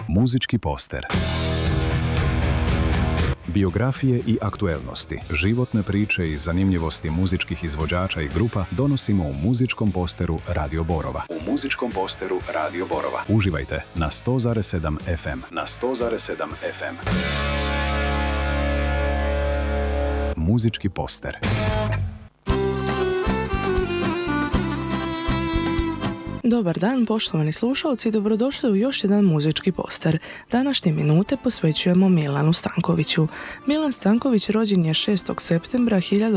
Muzički poster. Biografije i aktuelnosti, životne priče i zanimljivosti muzičkih izvođača i grupa donosimo u muzičkom posteru Radio Borova. Uživajte na 100,7 FM. Muzički poster. Dobar dan, poštovani slušalci, dobrodošli u još jedan muzički poster. Današnje minute posvećujemo Milanu Stankoviću. Milan Stanković rođen je 6. septembra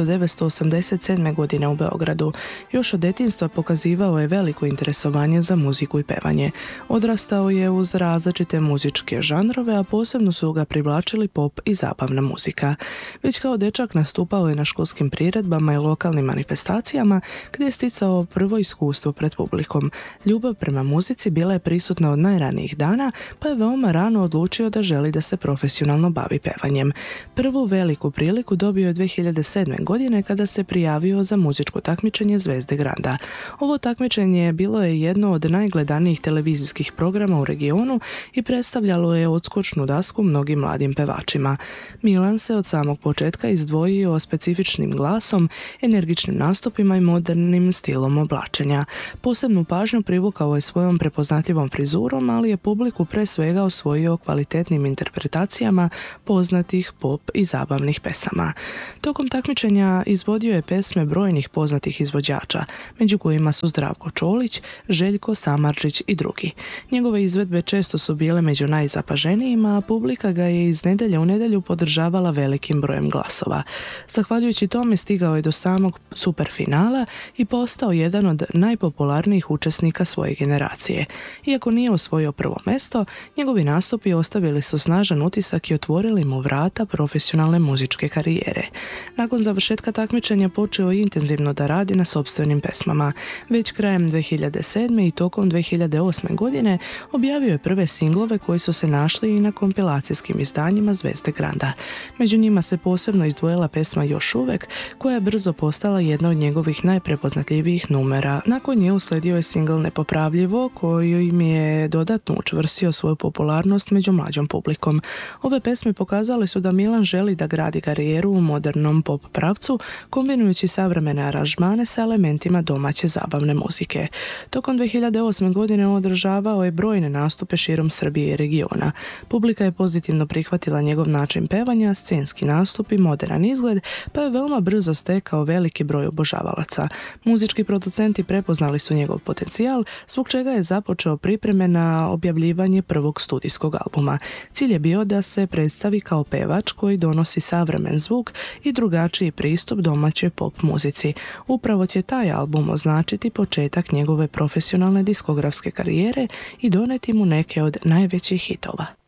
1987. godine u Beogradu. Još od djetinjstva pokazivao je veliko interesovanje za muziku i pevanje. Odrastao je uz različite muzičke žanrove, a posebno su ga privlačili pop i zabavna muzika. Već kao dečak nastupao je na školskim priredbama i lokalnim manifestacijama, gdje je sticao prvo iskustvo pred publikom. Ljubav prema muzici bila je prisutna od najranijih dana, pa je veoma rano odlučio da želi da se profesionalno bavi pevanjem. Prvu veliku priliku dobio je 2007. godine kada se prijavio za muzičko takmičenje Zvezde Granda. Ovo takmičenje bilo je jedno od najgledanijih televizijskih programa u regionu i predstavljalo je odskočnu dasku mnogim mladim pevačima. Milan se od samog početka izdvojio specifičnim glasom, energičnim nastupima i modernim stilom oblačenja. Posebnu pažnju privukao je svojom prepoznatljivom frizurom, ali je publiku pre svega osvojio kvalitetnim interpretacijama poznatih pop i zabavnih pesama. Tokom takmičenja izvodio je pesme brojnih poznatih izvođača, među kojima su Zdravko Čolić, Željko Samardžić i drugi. Njegove izvedbe često su bile među najzapaženijima, a publika ga je iz nedjelje u nedjelju podržavala velikim brojem glasova. Zahvaljujući tome stigao je do samog superfinala i postao jedan od najpopularnijih učesnika svoje generacije. Iako nije osvojio prvo mesto, njegovi nastupi ostavili su snažan utisak i otvorili mu vrata profesionalne muzičke karijere. Nakon završetka takmičenja počeo je intenzivno da radi na sopstvenim pesmama. Već krajem 2007. i tokom 2008. godine objavio je prve singlove koji su se našli i na kompilacijskim izdanjima Zvezde Granda. Među njima se posebno izdvojila pesma Još uvek, koja je brzo postala jedna od njegovih najprepoznatljivijih numera. Nakon nje usledio je singl Nepopravljivo, koji im je dodatno učvrstio svoju popularnost među mlađom publikom. Ove pesme pokazale su da Milan želi da gradi karijeru u modernom pop pravcu, kombinujući savremene aranžmane sa elementima domaće zabavne muzike. Tokom 2008. godine održavao je brojne nastupe širom Srbije i regiona. Publika je pozitivno prihvatila njegov način pevanja, scenski nastup i moderan izgled, pa je veoma brzo stekao veliki broj obožavalaca. Muzički producenti prepoznali su njegov potencijal, zbog čega je započeo pripreme na objavljivanje prvog studijskog albuma. Cilj je bio da se predstavi kao pevač koji donosi savremen zvuk i drugačiji pristup domaćoj pop muzici. Upravo će taj album označiti početak njegove profesionalne diskografske karijere i doneti mu neke od najvećih hitova.